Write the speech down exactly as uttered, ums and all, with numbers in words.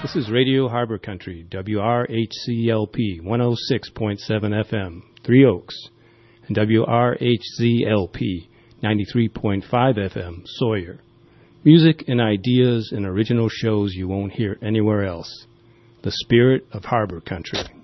This is Radio Harbor Country, W R H C L P one oh six point seven F M, Three Oaks, and W R H Z L P ninety-three point five F M, Sawyer. Music and ideas and original shows you won't hear anywhere else. The spirit of Harbor Country.